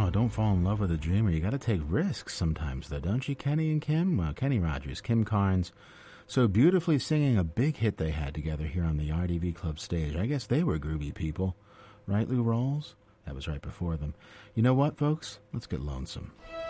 Oh, don't fall in love with a dreamer. You got to take risks sometimes, though, don't you, Kenny and Kim? Well, Kenny Rogers, Kim Carnes, so beautifully singing a big hit they had together here on the RDV Club stage. I guess they were groovy people. Right, Lou Rawls? That was right before them. You know what, folks? Let's get lonesome.